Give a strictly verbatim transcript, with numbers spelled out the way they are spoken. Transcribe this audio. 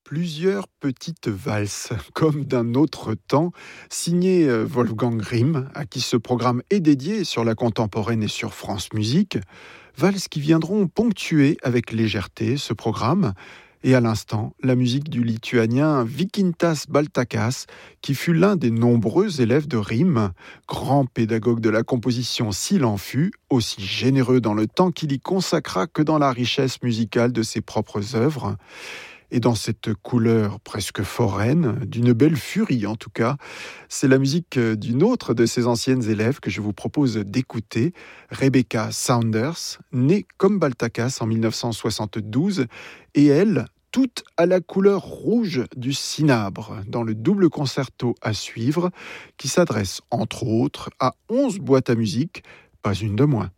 Plusieurs petites valses, comme d'un autre temps, signées euh, Wolfgang Grimm, à qui ce programme est dédié sur la contemporaine et sur France Musique. Valses qui viendront ponctuer avec légèreté ce programme. Et à l'instant, la musique du lituanien Vykintas Baltakas, qui fut l'un des nombreux élèves de Grimm, grand pédagogue de la composition s'il en fut, aussi généreux dans le temps qu'il y consacra que dans la richesse musicale de ses propres œuvres. Et dans cette couleur presque foraine, d'une belle furie en tout cas, c'est la musique d'une autre de ses anciennes élèves que je vous propose d'écouter, Rebecca Saunders, née comme Baltakas en dix-neuf cent soixante-douze, et elle, toute à la couleur rouge du cinabre, dans le double concerto à suivre, qui s'adresse entre autres à onze boîtes à musique, pas une de moins.